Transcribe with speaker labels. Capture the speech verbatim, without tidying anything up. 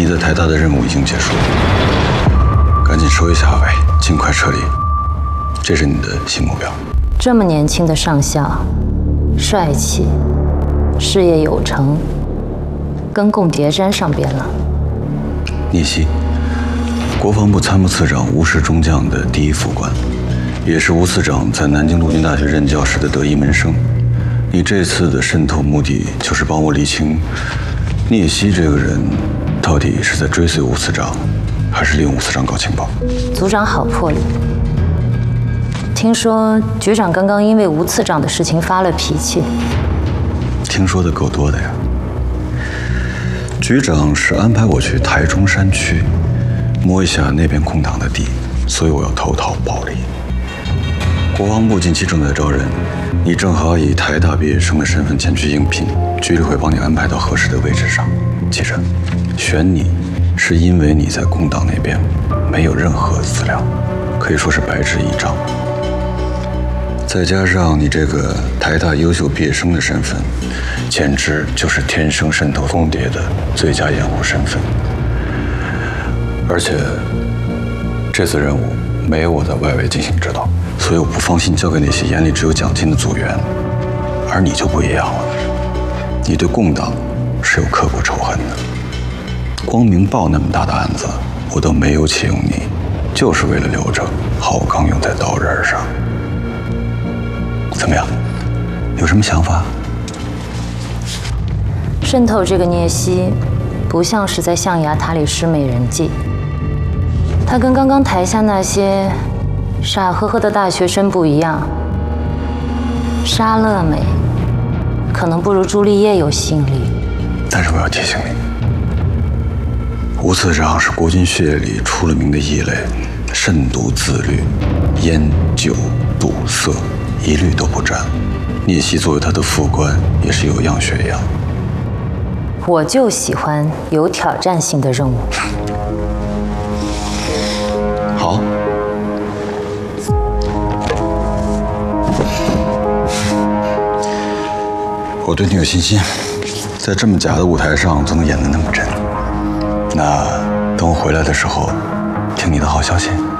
Speaker 1: 你在台大的任务已经结束，赶紧收一下尾，尽快撤离，这是你的新目标。
Speaker 2: 这么年轻的上校，帅气，事业有成，跟共谍沾上边了。
Speaker 1: 聂曦，国防部参谋次长吴氏中将的第一副官，也是吴次长在南京陆军大学任教时的得意门生。你这次的渗透目的就是帮我理清聂曦这个人到底是在追随吴次长，还是利用吴次长搞情报？
Speaker 2: 组长好魄力。听说局长刚刚因为吴次长的事情发了脾气。
Speaker 1: 听说的够多的呀。局长是安排我去台中山区摸一下那边空档的地，所以我要投桃报李。国防部近期正在招人，你正好以台大毕业生的身份前去应聘，局里会帮你安排到合适的位置上。记着，选你是因为你在空档那边没有任何资料，可以说是白纸一张。再加上你这个台大优秀毕业生的身份，简直就是天生渗透共谍的最佳掩护身份。而且这次任务没有我在外围进行指导，所以我不放心交给那些眼里只有奖金的组员。而你就不一样了，你对共党是有刻骨仇恨的。光明报那么大的案子，我都没有启用你，就是为了留着好钢用在刀刃上。怎么样？有什么想法？
Speaker 2: 渗透这个聂曦，不像是在象牙塔里施美人计。他跟刚刚台下那些傻呵呵的大学生不一样。莎乐美可能不如朱丽叶有吸引力。
Speaker 1: 但是我要提醒你，吴次长是国军血液里出了名的异类，慎独自律，烟酒赌色一律都不沾。聂曦作为他的副官，也是有样学样。
Speaker 2: 我就喜欢有挑战性的任务。
Speaker 1: 好，我对你有信心，在这么假的舞台上都能演得那么真。那等我回来的时候，听你的好消息。